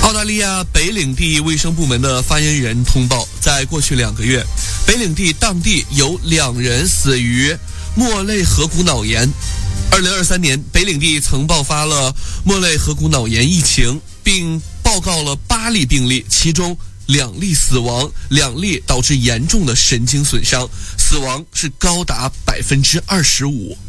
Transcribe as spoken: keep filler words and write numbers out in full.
澳大利亚北领地卫生部门的发言人通报，在过去两个月，北领地当地有两人死于莫类河谷脑炎。二零二三年，北领地曾爆发了莫类河谷脑炎疫情，并报告了八例病例，其中两例死亡，两例导致严重的神经损伤，死亡是高达百分之二十五。